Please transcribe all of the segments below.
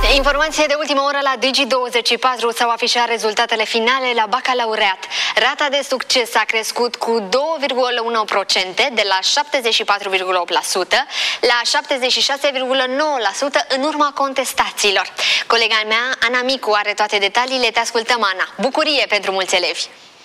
Informație de ultimă oră la Digi24 s-au afișat rezultatele finale la bacalaureat. Rata de succes a crescut cu 2,1% de la 74,8% la 76,9% în urma contestațiilor. Colega mea, Ana Micu, are toate detaliile. Te ascultăm, Ana. Bucurie pentru mulți elevi!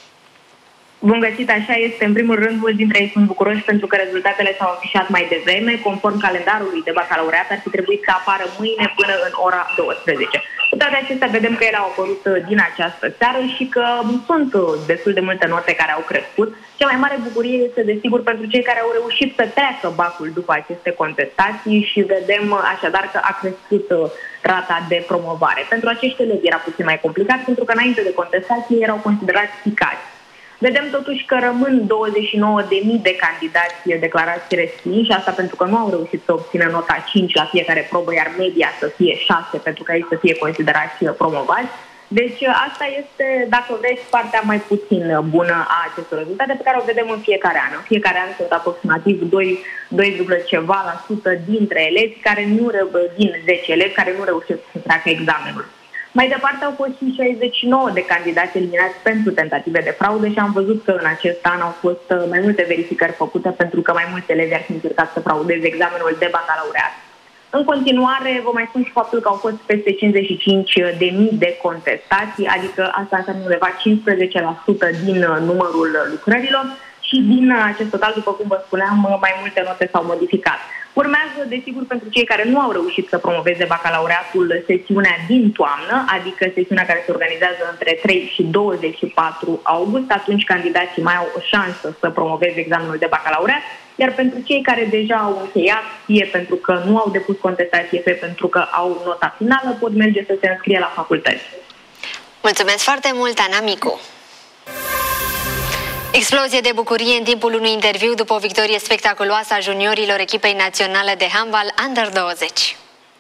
Bun găsit, așa este. În primul rând, mulți dintre ei sunt bucuroși pentru că rezultatele s-au afișat mai devreme. Conform calendarului de bacalaureat, ar fi trebuit să apară mâine până în ora 12. Cu toate acestea, vedem că ele au apărut din această seară și că sunt destul de multe note care au crescut. Cea mai mare bucurie este, desigur, pentru cei care au reușit să treacă bacul după aceste contestații și vedem așadar că a crescut rata de promovare. Pentru acești elevi era puțin mai complicat, pentru că înainte de contestații erau considerați picați. Vedem totuși că rămân 29.000 de candidați declarați respinși, asta pentru că nu au reușit să obțină nota 5 la fiecare probă, iar media să fie 6 pentru ca ei să fie considerați promovați. Deci asta este, dacă vreți, partea mai puțin bună a acestor rezultate pe care o vedem în fiecare an. În fiecare an sunt aproximativ 2,ceva% dintre elevi din 10 elevi care nu reușesc să treacă examenul. Mai departe au fost și 69 de candidați eliminați pentru tentative de fraudă și am văzut că în acest an au fost mai multe verificări făcute pentru că mai mulți elevi ar fi încercat să fraudeze examenul de bacalaureat. În continuare, vă mai spun și faptul că au fost peste 55.000 de contestații, adică asta înseamnă undeva 15% din numărul lucrărilor și din acest total, după cum vă spuneam, mai multe note s-au modificat. Urmează, desigur, pentru cei care nu au reușit să promoveze bacalaureatul, sesiunea din toamnă, adică sesiunea care se organizează între 3 și 24 august. Atunci candidații mai au o șansă să promoveze examenul de bacalaureat, iar pentru cei care deja au încheiat, fie pentru că nu au depus contestație, fie pentru că au nota finală, pot merge să se înscrie la facultăți. Mulțumesc foarte mult, Ana Micu! Explozie de bucurie în timpul unui interviu după o victorie spectaculoasă a juniorilor echipei naționale de handbal Under 20.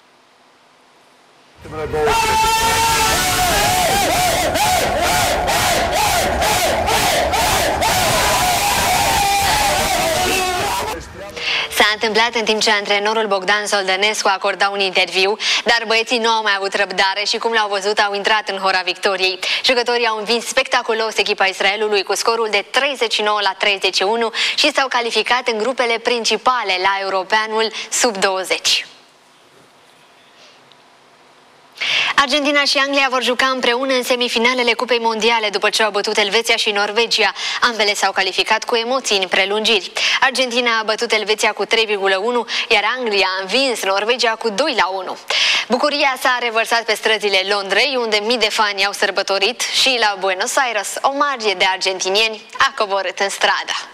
S-a întâmplat în timp ce antrenorul Bogdan Soldănescu acorda un interviu, dar băieții nu au mai avut răbdare și, cum l-au văzut, au intrat în hora victoriei. Jucătorii au învins spectaculos echipa Israelului cu scorul de 39-31 și s-au calificat în grupele principale la Europeanul sub 20. Argentina și Anglia vor juca împreună în semifinalele Cupei Mondiale după ce au bătut Elveția și Norvegia. Ambele s-au calificat cu emoții în prelungiri. Argentina a bătut Elveția cu 3,1, iar Anglia a învins Norvegia cu 2-1. Bucuria s-a revărsat pe străzile Londrei, unde mii de fani au sărbătorit, și la Buenos Aires o margie de argentinieni a coborât în stradă.